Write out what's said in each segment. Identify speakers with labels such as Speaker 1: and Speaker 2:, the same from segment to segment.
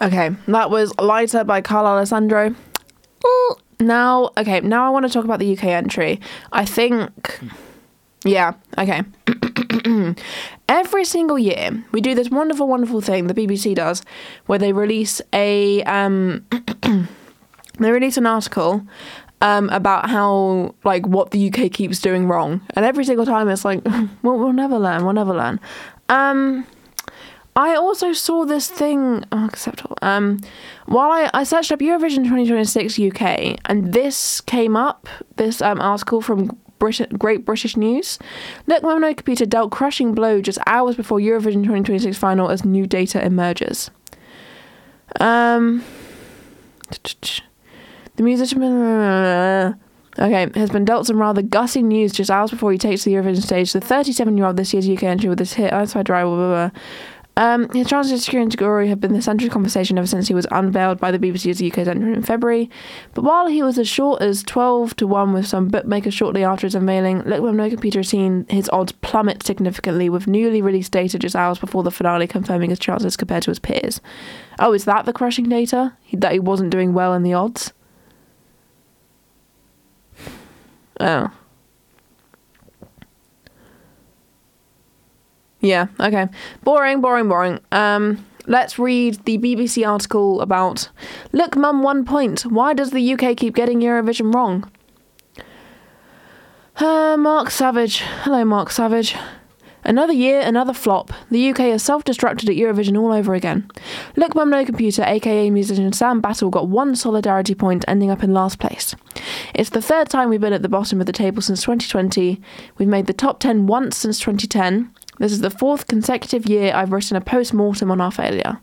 Speaker 1: Okay, that was Lighter by Carl Alessandro. Now I want to talk about the UK entry. I think... Yeah, okay. Every single year, we do this wonderful, wonderful thing the BBC does, where they release they release an article about how, like, what the UK keeps doing wrong. And every single time it's like, we'll never learn. I also saw this thing, acceptable. While I searched up Eurovision 2026 UK, and this came up, this article from Great British News. Look, my no computer dealt crushing blow just hours before Eurovision 2026 final as new data emerges. The musician has been dealt some rather gutting news just hours before he takes the Eurovision stage. The 37-year-old this year's UK entry with his hit Outside Dry, blah, blah, blah. His chances of securing glory have been the centre of conversation ever since he was unveiled by the BBC as the UK's entrant in February. But while he was as short as 12-1 with some bookmakers shortly after his unveiling, Look Mum No Computer has seen his odds plummet significantly with newly released data just hours before the finale confirming his chances compared to his peers. Oh, is that the crushing data? That he wasn't doing well in the odds? Oh. Yeah, okay. Boring. Let's read the BBC article about Look Mum 1 point. Why does the UK keep getting Eurovision wrong? Mark Savage. Hello, Mark Savage. Another year, another flop. The UK has self-destructed at Eurovision all over again. Look Mum No Computer, aka musician Sam Battle, got 1 solidarity point, ending up in last place. It's the third time we've been at the bottom of the table since 2020. We've made the top 10 once since 2010. This is the 4th consecutive year I've written a post-mortem on our failure.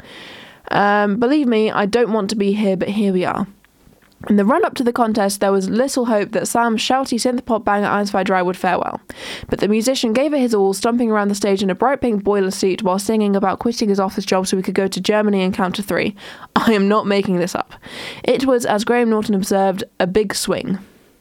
Speaker 1: Believe me, I don't want to be here, but here we are. In the run-up to the contest, there was little hope that Sam's shouty synth-pop banger Eyes Wide Dry would fare well. But the musician gave it his all, stomping around the stage in a bright pink boiler suit while singing about quitting his office job so he could go to Germany and count to 3. I am not making this up. It was, as Graham Norton observed, a big swing.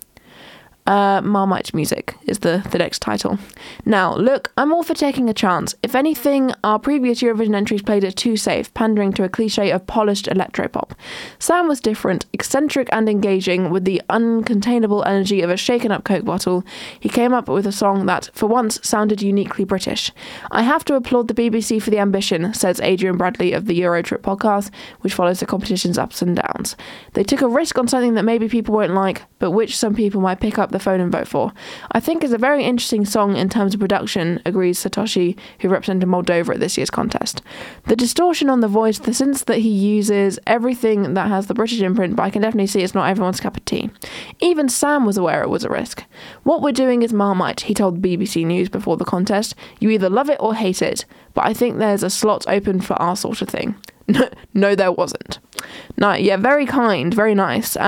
Speaker 1: Marmite Music is the next title. Now, look, I'm all for taking a chance. If anything, our previous Eurovision entries played it too safe, pandering to a cliche of polished electropop. Sam was different, eccentric and engaging, with the uncontainable energy of a shaken-up Coke bottle. He came up with a song that, for once, sounded uniquely British. I have to applaud the BBC for the ambition, says Adrian Bradley of the Eurotrip podcast, which follows the competition's ups and downs. They took a risk on something that maybe people won't like, but which some people might pick up the phone and vote for. I think it's a very interesting song in terms of production, agrees Satoshi, who represented Moldova at this year's contest. The distortion on the voice, the synths that he uses, everything that has the British imprint, but I can definitely see it's not everyone's cup of tea. Even Sam was aware it was a risk. What we're doing is Marmite, he told BBC News before the contest. You either love it or hate it, but I think there's a slot open for our sort of thing. No, there wasn't. No, yeah, very kind, very nice.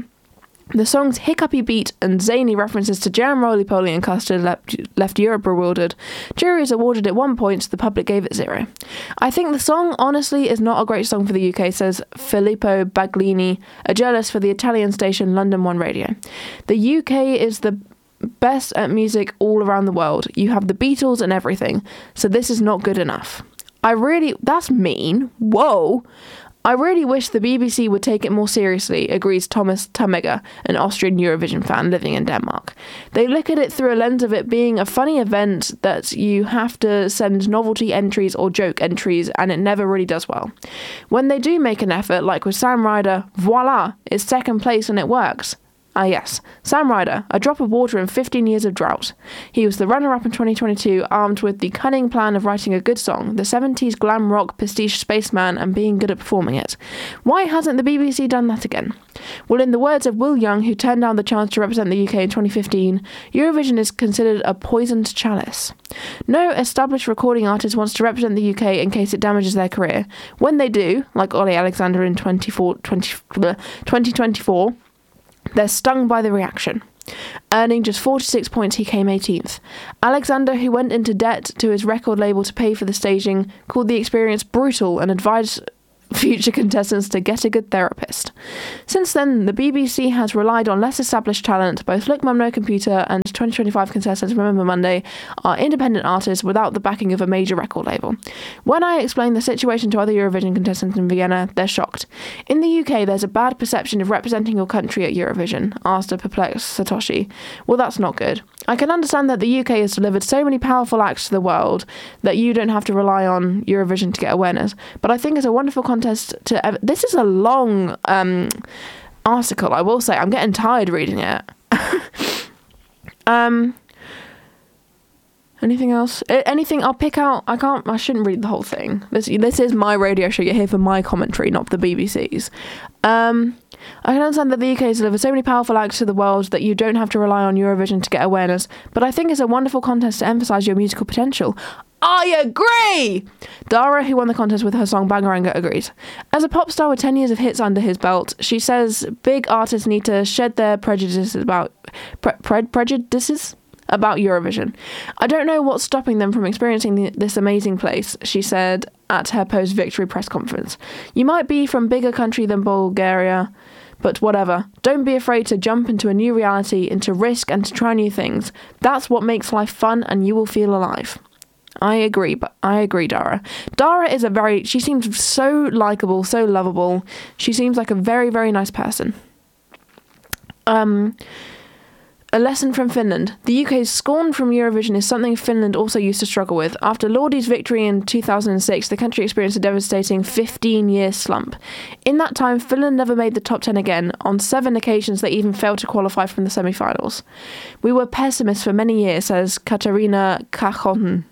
Speaker 1: The song's hiccupy beat and zany references to jam, roly-poly and custard left Europe bewildered. Juries awarded it 1 point, the public gave it 0. I think the song, honestly, is not a great song for the UK, says Filippo Baglini, a journalist for the Italian station London One Radio. The UK is the best at music all around the world. You have the Beatles and everything, so this is not good enough. That's mean. Whoa. I really wish the BBC would take it more seriously, agrees Thomas Tamega, an Austrian Eurovision fan living in Denmark. They look at it through a lens of it being a funny event that you have to send novelty entries or joke entries, and it never really does well. When they do make an effort, like with Sam Ryder, voila, it's second place and it works. Ah yes, Sam Ryder, a drop of water in 15 years of drought. He was the runner-up in 2022, armed with the cunning plan of writing a good song, the 70s glam rock pastiche spaceman, and being good at performing it. Why hasn't the BBC done that again? Well, in the words of Will Young, who turned down the chance to represent the UK in 2015, Eurovision is considered a poisoned chalice. No established recording artist wants to represent the UK in case it damages their career. When they do, like Ollie Alexander in 2024, they're stung by the reaction. Earning just 46 points, he came 18th. Alexander, who went into debt to his record label to pay for the staging, called the experience brutal and advised future contestants to get a good therapist. Since then, the BBC has relied on less established talent. Both Look Mum No Computer and 2025 contestants Remember Monday are independent artists without the backing of a major record label. When I explain the situation to other Eurovision contestants in Vienna, they're shocked. In the UK, there's a bad perception of representing your country at Eurovision, asked a perplexed Satoshi. Well, that's not good. I can understand that the UK has delivered so many powerful acts to the world that you don't have to rely on Eurovision to get awareness. But I think it's a wonderful contest to... This is a long article, I will say. I'm getting tired reading it. Anything else? Anything I'll pick out? I shouldn't read the whole thing. This is my radio show. You're here for my commentary, not the BBC's. I can understand that the UK has delivered so many powerful acts to the world that you don't have to rely on Eurovision to get awareness, but I think it's a wonderful contest to emphasise your musical potential. I agree! Dara, who won the contest with her song Bangaranga, agrees. As a pop star with 10 years of hits under his belt, she says big artists need to shed their prejudices about Eurovision. I don't know what's stopping them from experiencing this amazing place, she said at her post-victory press conference. You might be from a bigger country than Bulgaria, but whatever. Don't be afraid to jump into a new reality, into risk and to try new things. That's what makes life fun and you will feel alive. I agree, Dara. Dara she seems so likeable, so lovable. She seems like a very, very nice person. A lesson from Finland. The UK's scorn from Eurovision is something Finland also used to struggle with. After Lordi's victory in 2006, the country experienced a devastating 15-year slump. In that time, Finland never made the top 10 again. On 7 occasions, they even failed to qualify from the semi-finals. We were pessimists for many years, says Katarina Kakkonen.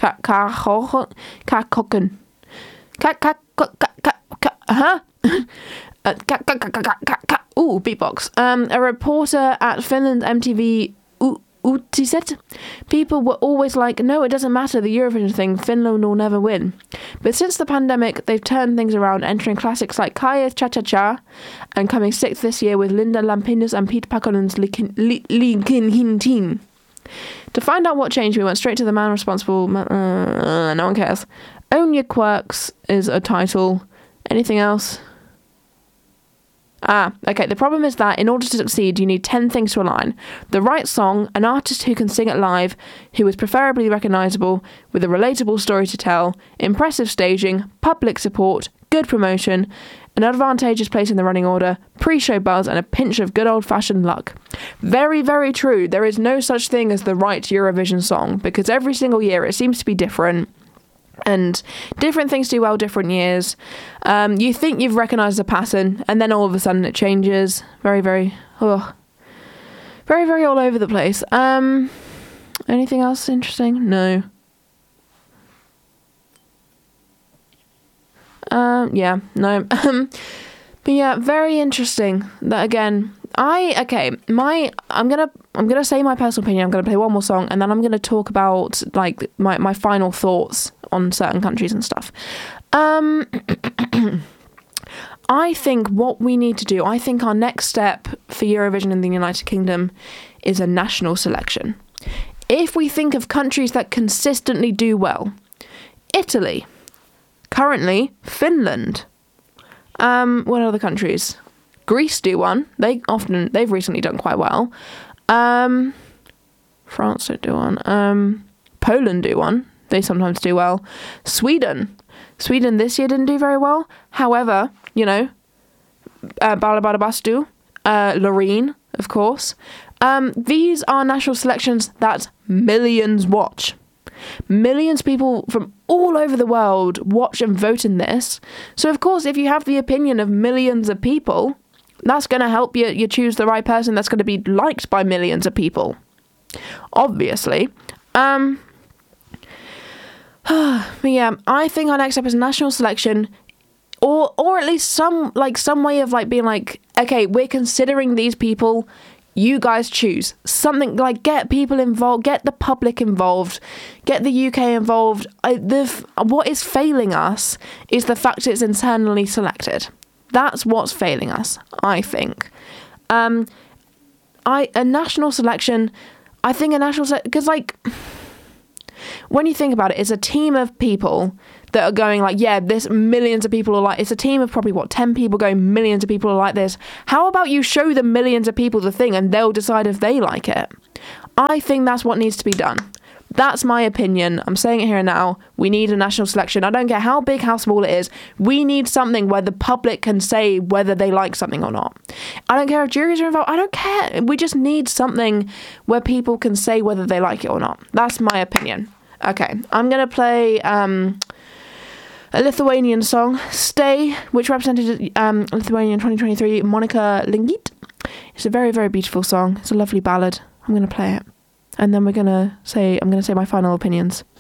Speaker 1: Beatbox. A reporter at Finland's MTV Uutiset. People were always like, no, it doesn't matter, the Eurovision thing, Finland will never win. But since the pandemic, they've turned things around, entering classics like Kaya Cha Cha Cha, and coming 6th this year with Linda Lampinus and Pete Pakonen's Likin Hintin. To find out what changed, we went straight to the man responsible. No one cares. Own Your Quirks is a title. Anything else? Okay, the problem is that in order to succeed, you need 10 things to align. The right song, an artist who can sing it live, who is preferably recognisable, with a relatable story to tell, impressive staging, public support, good promotion, an advantageous place in the running order, pre-show buzz, and a pinch of good old-fashioned luck. Very, very true. There is no such thing as the right Eurovision song, because every single year it seems to be different. And different things do well different years. You think you've recognised a pattern, and then all of a sudden it changes. Very, very, very, very all over the place. Anything else interesting? No. No. But yeah, very interesting. That again. I'm gonna say my personal opinion. I'm gonna play one more song, and then I'm gonna talk about like my final thoughts on certain countries and stuff. I think what we need to do, I think our next step for Eurovision in the United Kingdom is a national selection. If we think of countries that consistently do well, Italy, currently Finland, what other countries? Greece do one. They've recently done quite well. France don't do one. Poland do one. They sometimes do well. Sweden this year didn't do very well. However, Balabadabastu, Loreen, of course. These are national selections that millions watch. Millions of people from all over the world watch and vote in this. So, of course, if you have the opinion of millions of people, that's going to help you choose the right person that's going to be liked by millions of people. Obviously. But yeah, I think our next step is national selection, or at least some way of being like, okay, we're considering these people, you guys choose. Something like get people involved, get the public involved, get the UK involved. What is failing us is the fact it's internally selected. That's what's failing us, I think. A national selection, I think a national selection, because When you think about it, it's a team of people that are going like, yeah, this millions of people are like, it's a team of probably 10 people going, millions of people are like this. How about you show the millions of people the thing and they'll decide if they like it? I think that's what needs to be done. That's my opinion. I'm saying it here and now. We need a national selection. I don't care how big, how small it is. We need something where the public can say whether they like something or not. I don't care if juries are involved. I don't care. We just need something where people can say whether they like it or not. That's my opinion. Okay, I'm going to play a Lithuanian song, Stay, which represented Lithuania in 2023, Monika Lingit. It's a very, very beautiful song. It's a lovely ballad. I'm going to play it. And then I'm going to say my final opinions.